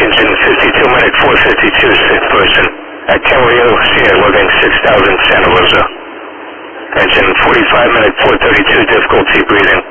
Engine 52 minute 452, sick person. At Camarillo, Sierra, loading 6000 Santa Rosa. Engine 45 minute 432, difficulty breathing.